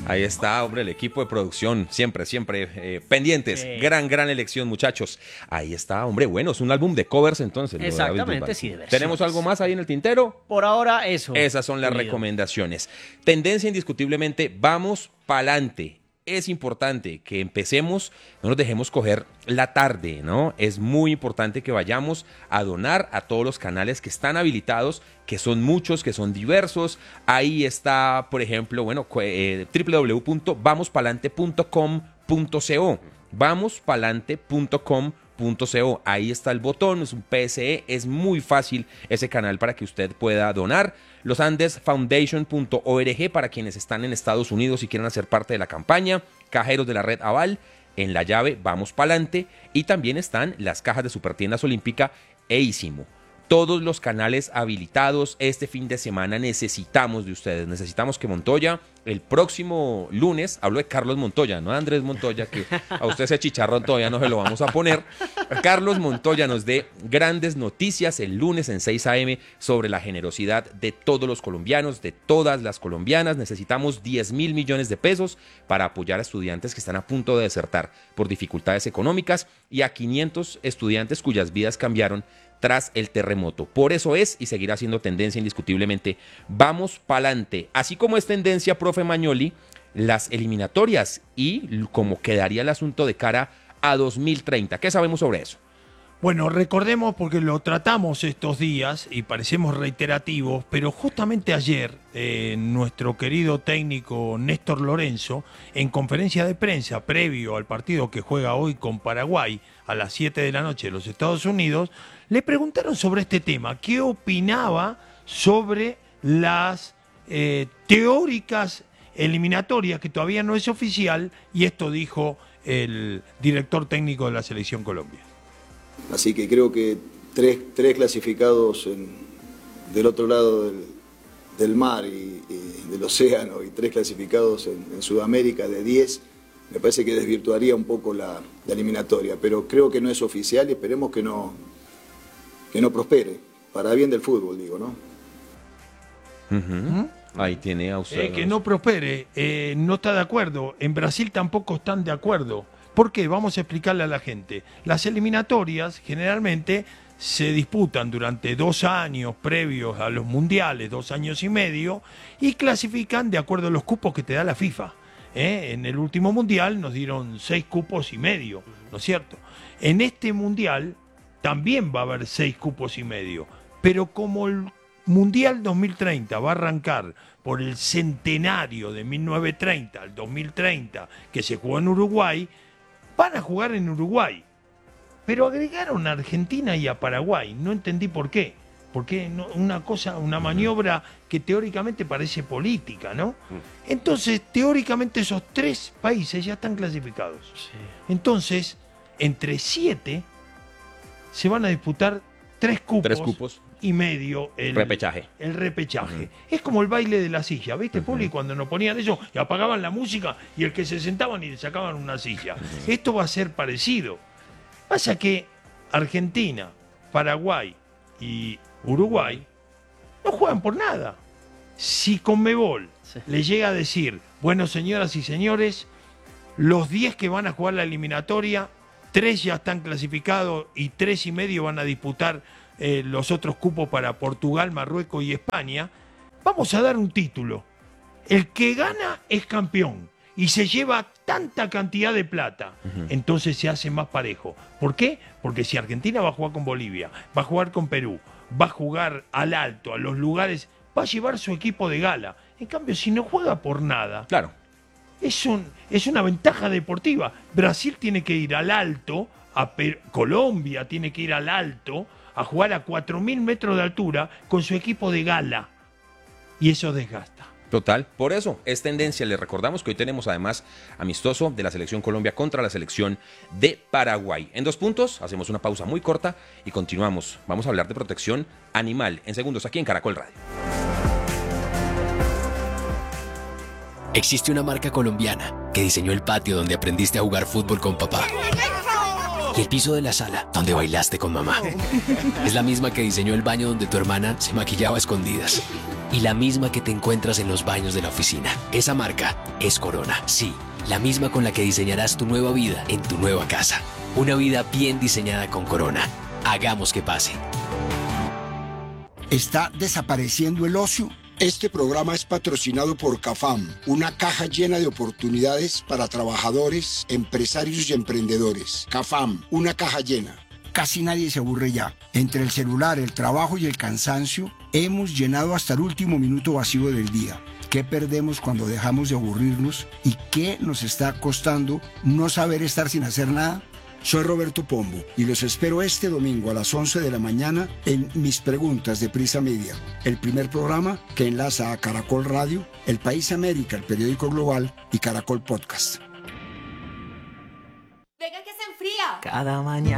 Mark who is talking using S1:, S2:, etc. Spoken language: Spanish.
S1: Ahí está, hombre, el equipo de producción, siempre pendientes. Gran elección, muchachos. Ahí está, hombre, bueno, es un álbum de covers entonces.
S2: Exactamente, sí, de versiones.
S1: ¿Tenemos algo más ahí en el tintero?
S2: Por ahora, eso.
S1: Esas son las recomendaciones. Tendencia indiscutiblemente, vamos pa'lante. Es importante que empecemos, no nos dejemos coger la tarde, ¿no? Es muy importante que vayamos a donar a todos los canales que están habilitados, que son muchos, que son diversos. Ahí está, por ejemplo, bueno, www.vamospalante.com.co. Vamospalante.com.co. Ahí está el botón, es un PSE, es muy fácil ese canal para que usted pueda donar. LosAndesFoundation.org para quienes están en Estados Unidos y quieran hacer parte de la campaña. Cajeros de la red Aval, en la llave Vamos Pa'lante. Y también están las cajas de Supertiendas Olímpica e Ísimo. Todos los canales habilitados. Este fin de semana necesitamos de ustedes. Necesitamos que Montoya, el próximo lunes, hablo de Carlos Montoya, no de Andrés Montoya, que a usted ese chicharrón todavía no se lo vamos a poner. Carlos Montoya nos dé grandes noticias el lunes en 6 a.m. sobre la generosidad de todos los colombianos, de todas las colombianas. Necesitamos 10.000 millones de pesos para apoyar a estudiantes que están a punto de desertar por dificultades económicas y a 500 estudiantes cuyas vidas cambiaron tras el terremoto. Por eso es y seguirá siendo tendencia indiscutiblemente. Vamos pa'lante. Así como es tendencia, profe Magnoli, las eliminatorias y cómo quedaría el asunto de cara a 2030. ¿Qué sabemos sobre eso?
S3: Bueno, recordemos porque lo tratamos estos días y parecemos reiterativos, pero justamente ayer nuestro querido técnico Néstor Lorenzo, en conferencia de prensa previo al partido que juega hoy con Paraguay a las 7 de la noche en los Estados Unidos, le preguntaron sobre este tema, qué opinaba sobre las teóricas eliminatorias, que todavía no es oficial, y esto dijo el director técnico de la Selección Colombia.
S4: Así que creo que tres clasificados del otro lado del mar y del océano y 3 clasificados en Sudamérica de 10, me parece que desvirtuaría un poco la eliminatoria, pero creo que no es oficial y esperemos que no prospere, para bien del fútbol, digo, ¿no?
S1: Ahí tiene a usted.
S3: Que no prospere, no está de acuerdo. En Brasil tampoco están de acuerdo. ¿Por qué? Vamos a explicarle a la gente. Las eliminatorias generalmente se disputan durante 2 años previos a los mundiales, 2 años y medio, y clasifican de acuerdo a los cupos que te da la FIFA. En el último mundial nos dieron 6 cupos y medio, ¿no es cierto? En este mundial también va a haber 6 cupos y medio, pero como el Mundial 2030 va a arrancar por el centenario de 1930 al 2030 que se jugó en Uruguay, van a jugar en Uruguay, pero agregaron a Argentina y a Paraguay. No entendí por qué. Porque una maniobra que teóricamente parece política, ¿no? Entonces, teóricamente esos 3 países ya están clasificados. Sí. Entonces, entre 7 se van a disputar 3 cupos y medio el repechaje. Es como el baile de la silla, ¿viste, Puli? Cuando nos ponían eso y apagaban la música y el que se sentaban y le sacaban una silla. Esto va a ser parecido. Pasa que Argentina, Paraguay y Uruguay no juegan por nada. Si Conmebol le llega a decir, bueno, señoras y señores, los 10 que van a jugar la eliminatoria, 3 ya están clasificados y 3 y medio van a disputar los otros cupos para Portugal, Marruecos y España, vamos a dar un título. El que gana es campeón y se lleva tanta cantidad de plata. Entonces se hace más parejo. ¿Por qué? Porque si Argentina va a jugar con Bolivia, va a jugar con Perú, va a jugar al alto, a los lugares, va a llevar su equipo de gala. En cambio, si no juega por nada,
S1: claro,
S3: es una ventaja deportiva. Brasil tiene que ir al alto, Colombia tiene que ir al alto, a jugar a 4.000 metros de altura con su equipo de gala. Y eso desgasta.
S1: Total, por eso es tendencia. Les recordamos que hoy tenemos además amistoso de la Selección Colombia contra la Selección de Paraguay. En 2 puntos, hacemos una pausa muy corta y continuamos. Vamos a hablar de protección animal en segundos aquí en Caracol Radio.
S5: Existe una marca colombiana que diseñó el patio donde aprendiste a jugar fútbol con papá.
S2: Y el piso de la sala, donde bailaste con mamá. Es la misma que diseñó el baño donde tu hermana se maquillaba a escondidas. Y la misma que te encuentras en los baños de la oficina. Esa marca es Corona. Sí, la misma con la que diseñarás tu nueva vida en tu nueva casa. Una vida bien diseñada con Corona. Hagamos que pase.
S5: ¿Está desapareciendo el ocio? Este programa es patrocinado por CAFAM, una caja llena de oportunidades para trabajadores, empresarios y emprendedores. CAFAM, una caja llena. Casi nadie se aburre ya. Entre el celular, el trabajo y el cansancio, hemos llenado hasta el último minuto vacío del día. ¿Qué perdemos cuando dejamos de aburrirnos? ¿Y qué nos está costando no saber estar sin hacer nada? Soy Roberto Pombo y los espero este domingo a las 11 de la mañana en Mis Preguntas de Prisa Media, el primer programa que enlaza a Caracol Radio, El País América, el periódico global y Caracol Podcast.
S6: Venga que se enfría.
S7: Cada mañana.